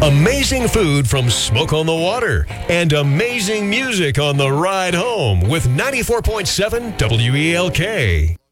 Amazing food from Smoke on the Water and amazing music on the ride home with 94.7 WELK.